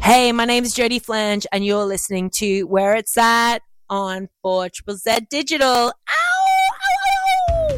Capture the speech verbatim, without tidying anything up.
Hey, my name is Jodie Flange, and you're listening to Where It's At on four Z Z Digital. Ow!